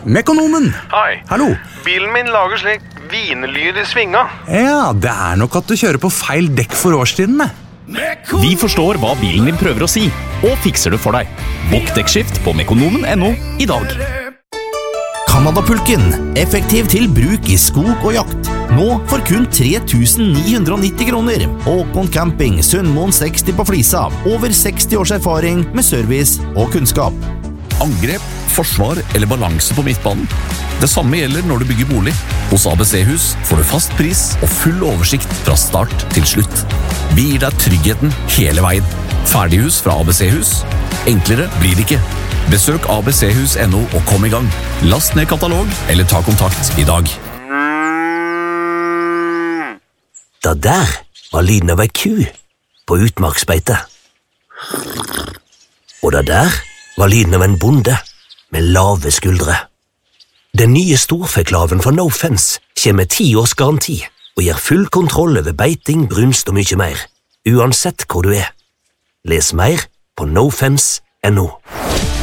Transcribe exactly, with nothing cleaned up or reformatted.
Mekonomen! Hei. Hallo. Bilen min lager slik vinlyd i svinga. Ja, det er nok at du kjører på feil dekk for årstidene. Vi forstår hva bilen din prøver å si, og fikser det for deg. Bokk dekkskift på mekonomen punktum no i dag. Canada-pulken, effektiv til bruk i skog og jakt. Nå for kun tre tusen ni hundre nitti kroner. Håkon Camping, Sunnmoen seksti på Flisa. Over seksti års erfaring med service og kunnskap. Angrep, forsvar eller balanse på midtbanen. Det samme gjelder når du bygger bolig. Hos A B C-hus får du fast pris og full oversikt fra start til slutt. Vi gir deg tryggheten hele veien. Ferdighus fra A B C-hus. Enklere blir det ikke. Besøk A B C hus punktum no og kom i gang. Last ned katalog eller ta kontakt i dag. Det der var lyden av ei ku på utmarksbeite. Og det der var lyden av en bonde med lave skuldre. Den nye storfeklaven fra No Fence kommer med ti års garanti og gir full kontroll over beiting, brunst og mye mer, uansett hvor du er. Les mer på no fence punktum no.